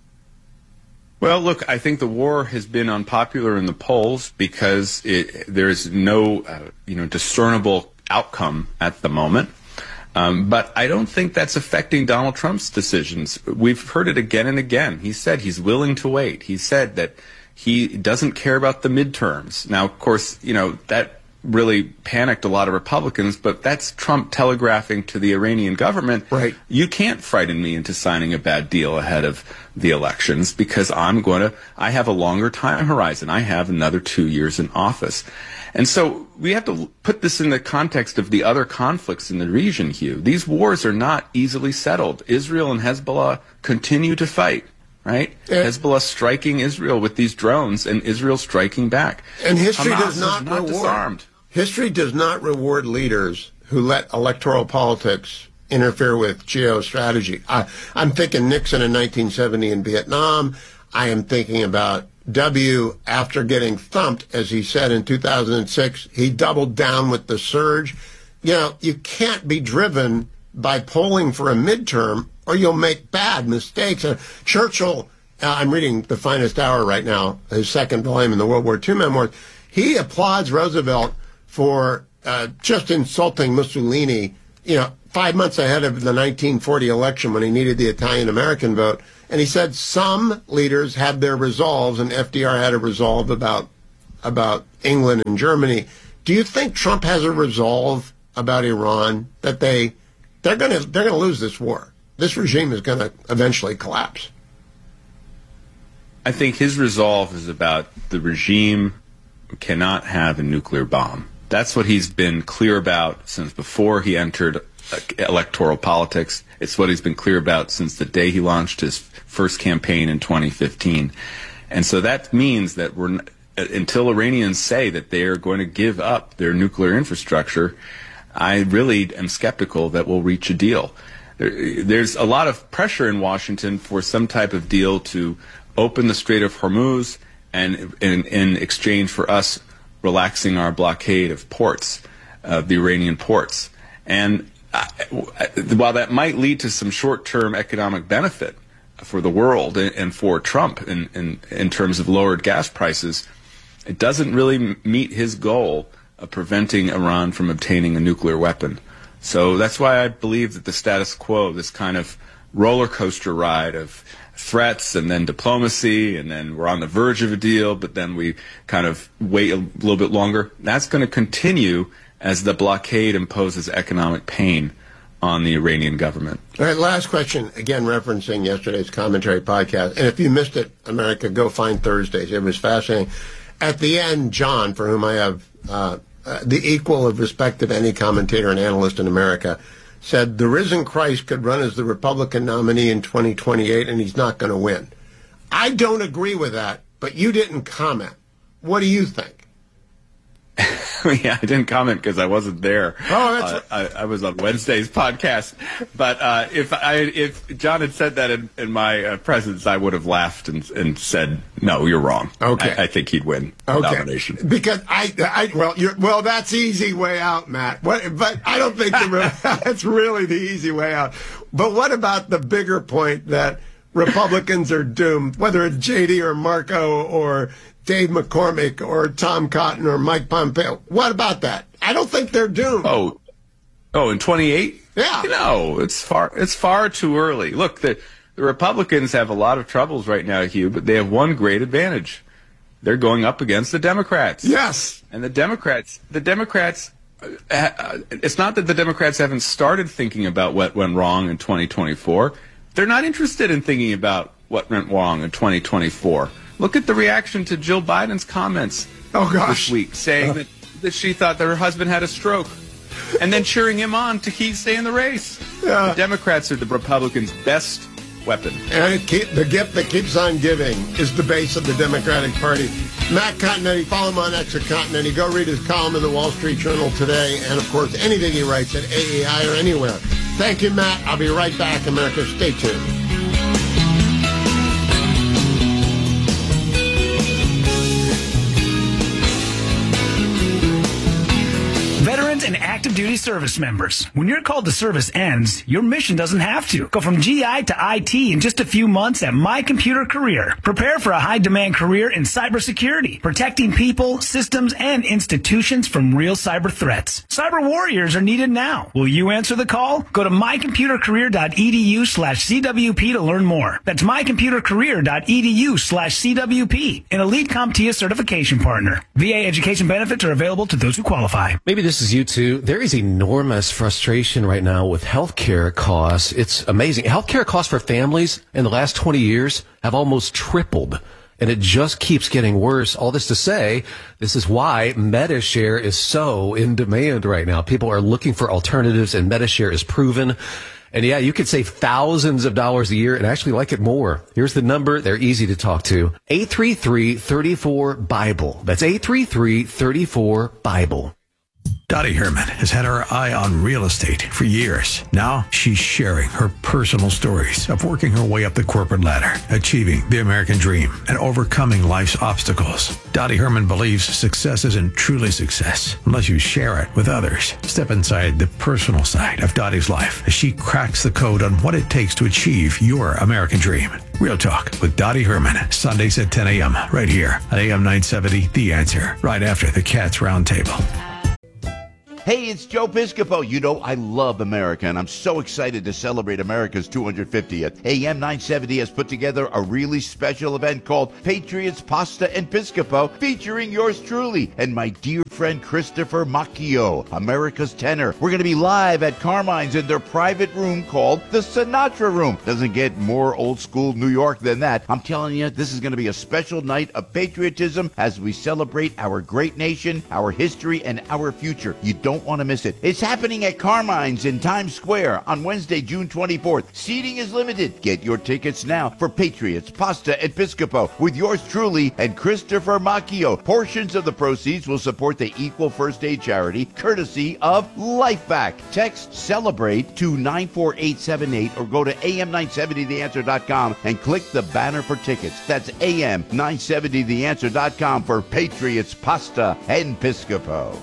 Well, look, I think the war has been unpopular in the polls because it, there is no, uh, you know, discernible outcome at the moment. Um, but I don't think that's affecting Donald Trump's decisions. We've heard it again and again. He said he's willing to wait. He said that he doesn't care about the midterms. Now, of course, you know, that really panicked a lot of Republicans, but that's Trump telegraphing to the Iranian government, right, you can't frighten me into signing a bad deal ahead of the elections because I'm going to, I have a longer time horizon. I have another two years in office. And so we have to put this in the context of the other conflicts in the region, Hugh. These wars are not easily settled. Israel and Hezbollah continue to fight. Right? Yeah. Hezbollah striking Israel with these drones and Israel striking back. And history Hamas does not, not reward disarmed. History does not reward leaders who let electoral politics interfere with geostrategy. I, I'm thinking Nixon in nineteen seventy in Vietnam. I am thinking about W after getting thumped, as he said in two thousand six. He doubled down with the surge. You know, you can't be driven by polling for a midterm or you'll make bad mistakes. Uh, Churchill, uh, I'm reading The Finest Hour right now, his second volume in the World War Two memoirs. He applauds Roosevelt for uh, just insulting Mussolini, you know, five months ahead of the nineteen forty election when he needed the Italian-American vote. And he said some leaders had their resolves, and F D R had a resolve about about England and Germany. Do you think Trump has a resolve about Iran, that they they're going to they're going to lose this war? This regime is going to eventually collapse. I think his resolve is about the regime cannot have a nuclear bomb. That's what he's been clear about since before he entered electoral politics. It's what he's been clear about since the day he launched his first campaign in twenty fifteen. And so that means that we're until Iranians say that they are going to give up their nuclear infrastructure, I really am skeptical that we'll reach a deal. There's a lot of pressure in Washington for some type of deal to open the Strait of Hormuz and in, in exchange for us relaxing our blockade of ports, of uh, the Iranian ports. And uh, while that might lead to some short-term economic benefit for the world and, and for Trump in, in, in terms of lowered gas prices, it doesn't really meet his goal of preventing Iran from obtaining a nuclear weapon. So that's why I believe that the status quo, this kind of roller coaster ride of threats and then diplomacy and then we're on the verge of a deal, but then we kind of wait a little bit longer, that's going to continue as the blockade imposes economic pain on the Iranian government. All right, last question, again referencing yesterday's commentary podcast. And if you missed it, America, go find Thursdays. It was fascinating. At the end, John, for whom I have uh, uh, the equal of respect of any commentator and analyst in America, said the risen Christ could run as the Republican nominee in twenty twenty-eight and he's not going to win. I don't agree with that, but you didn't comment. What do you think? Yeah, I didn't comment because I wasn't there. Oh, that's uh, I, I was on Wednesday's podcast. But uh, if I if John had said that in, in my uh, presence, I would have laughed and, and said, "No, you're wrong." Okay, I, I think he'd win the okay. nomination because I, I well, you're, well, that's easy way out, Matt. What, but I don't think the, that's really the easy way out. But what about the bigger point that Republicans are doomed, whether it's J D or Marco or Dave McCormick or Tom Cotton or Mike Pompeo? What about that? I don't think they're doomed. Oh, oh, in twenty-eight? Yeah. No, it's far. It's far too early. Look, the, the Republicans have a lot of troubles right now, Hugh, but they have one great advantage: they're going up against the Democrats. Yes. And the Democrats, the Democrats. Uh, it's not that the Democrats haven't started thinking about what went wrong in twenty twenty-four. They're not interested in thinking about what went wrong in twenty twenty-four. Look at the reaction to Jill Biden's comments oh, gosh. this week, saying uh. that, that she thought that her husband had a stroke, and then cheering him on to keep stay in the race. Yeah. The Democrats are the Republicans' best weapon. And it keep, the gift that keeps on giving is the base of the Democratic Party. Matt Continetti, follow him on X at Continetti. Go read his column in the Wall Street Journal today, and, of course, anything he writes at A A I or anywhere. Thank you, Matt. I'll be right back, America. Stay tuned. Veterans and active duty service members, when your call to service ends, your mission doesn't have to. Go from G I to I T in just a few months at My Computer Career. Prepare for a high-demand career in cybersecurity, protecting people, systems, and institutions from real cyber threats. Cyber warriors are needed now. Will you answer the call? Go to mycomputercareer.edu slash CWP to learn more. That's mycomputercareer.edu slash CWP, an elite CompTIA certification partner. V A education benefits are available to those who qualify. Maybe this is you too. There is enormous frustration right now with healthcare costs. It's amazing. Healthcare costs for families in the last twenty years have almost tripled, and it just keeps getting worse. All this to say, this is why MediShare is so in demand right now. People are looking for alternatives, and MediShare is proven. And yeah, you could save thousands of dollars a year and actually like it more. Here's the number. They're easy to talk to. eight three three, three four, BIBLE. That's eight three three, three four, BIBLE. Dottie Herman has had her eye on real estate for years. Now she's sharing her personal stories of working her way up the corporate ladder, achieving the American dream, and overcoming life's obstacles. Dottie Herman believes success isn't truly success unless you share it with others. Step inside the personal side of Dottie's life as she cracks the code on what it takes to achieve your American dream. Real Talk with Dottie Herman, Sundays at ten a.m. right here on A M nine seventy, The Answer, right after the Cats Roundtable. Hey, it's Joe Piscopo. You know, I love America, and I'm so excited to celebrate America's two hundred fiftieth. A M nine seventy has put together a really special event called Patriots Pasta and Piscopo, featuring yours truly and my dear friend Christopher Macchio, America's tenor. We're going to be live at Carmine's in their private room called the Sinatra Room. Doesn't get more old school New York than that. I'm telling you, this is going to be a special night of patriotism as we celebrate our great nation, our history, and our future. You don't Don't want to miss it. It's happening at Carmine's in Times Square on Wednesday, June twenty-fourth. Seating is limited. Get your tickets now for Patriots Pasta and Piscopo with yours truly and Christopher Macchio. Portions of the proceeds will support the Equal First Aid charity, courtesy of LifeVac. Text CELEBRATE to nine four eight seven eight or go to A M nine seventy the answer dot com and click the banner for tickets. That's A M nine seventy the answer dot com for Patriots Pasta and Piscopo.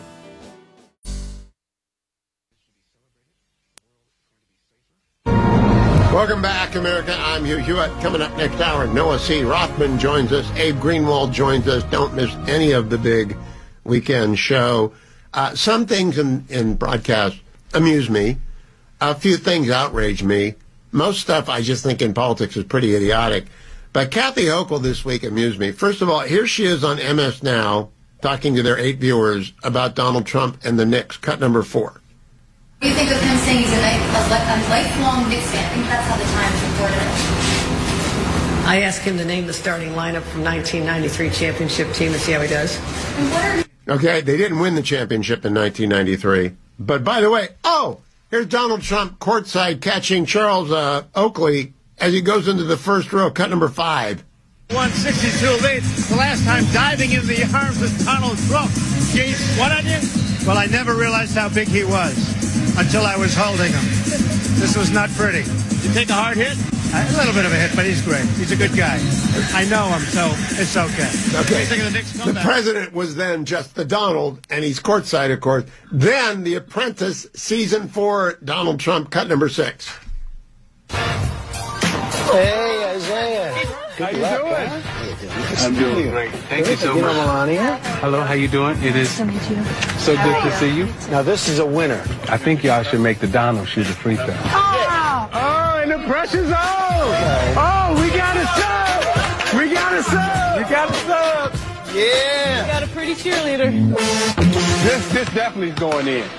Welcome back, America. I'm Hugh Hewitt. Coming up next hour, Noah C. Rothman joins us. Abe Greenwald joins us. Don't miss any of the big weekend show. Uh, some things in, in broadcast amuse me. A few things outrage me. Most stuff I just think in politics is pretty idiotic. But Kathy Hochul this week amused me. First of all, here she is on M S Now talking to their eight viewers about Donald Trump and the Knicks. Cut number four. What do you think of him saying he's a, life, a, a lifelong Knicks fan? I think that's how the Times reported it. I asked him to name the starting lineup from nineteen ninety-three championship team and see how he does. And what are Okay, they didn't win the championship in nineteen ninety-three. But by the way, oh, here's Donald Trump courtside catching Charles uh, Oakley as he goes into the first row. Cut number five. one sixty-two lead. The last time diving into the arms of Donald Trump. Geez, what on you? Well, I never realized how big he was until I was holding him. This was not pretty. Did you take a hard hit? A little bit of a hit, but he's great. He's a good guy. I know him, so it's okay. Okay. Think of the Knicks The comeback? president was then just the Donald, and he's courtside, of course. Then The Apprentice, season four, Donald Trump, cut number six. Hey, Isaiah. Good How luck, you doing? huh? I'm doing great. Thank you so You much. know Melania? Hello, how you doing? It is so good to see you. Now, this is a winner. I think y'all should make the Donald shoot a free throw. Oh! Oh, and the pressure's on! Oh, we got a sub! We got a sub! You got a sub! Yeah! You got a pretty cheerleader. This this definitely is going in.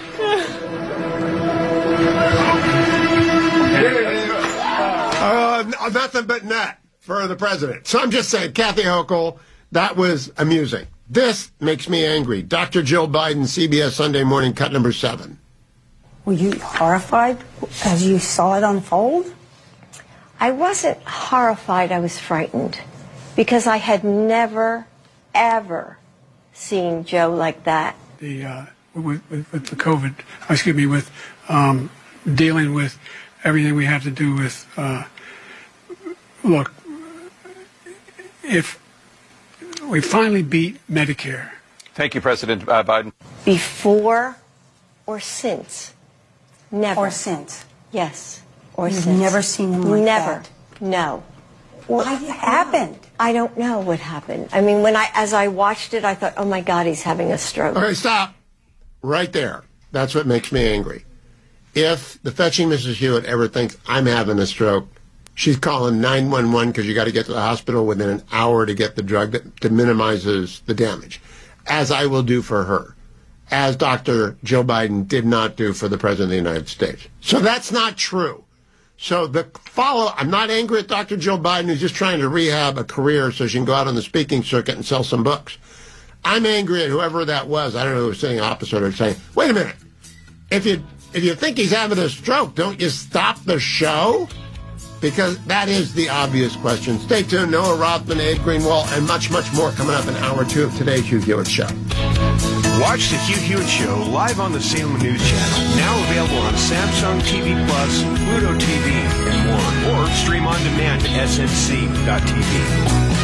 Uh, nothing but net for the president. So I'm just saying, Kathy Hochul, that was amusing. This makes me angry. Doctor Jill Biden, C B S Sunday Morning, cut number seven. Were you horrified as you saw it unfold? I wasn't horrified, I was frightened because I had never, ever seen Joe like that. The uh, with, with, with the COVID, excuse me, with um, dealing with everything we have to do with, uh, look, if we finally beat Medicare. Thank you, President uh, Biden. Before or since? Never. Or since? Yes. Or You've since. never seen him like Never. that? No. What happened? I don't know what happened. I mean, when I, as I watched it, I thought, oh my God, he's having a stroke. Okay, stop. Right there. That's what makes me angry. If the fetching Missus Hewitt ever thinks I'm having a stroke, she's calling nine one one because you got to get to the hospital within an hour to get the drug that, that minimizes the damage, as I will do for her, as Doctor Joe Biden did not do for the President of the United States. So that's not true. So the follow, I'm not angry at Doctor Joe Biden, who's just trying to rehab a career so she can go out on the speaking circuit and sell some books. I'm angry at whoever that was. I don't know who was sitting opposite her saying, wait a minute, if you if you think he's having a stroke, don't you stop the show? Because that is the obvious question. Stay tuned. Noah Rothman, Abe Greenwald, and much, much more coming up in hour two of today's Hugh Hewitt Show. Watch the Hugh Hewitt Show live on the Salem News Channel. Now available on Samsung T V Plus, Pluto T V, and more. Or stream on demand at S N C dot T V.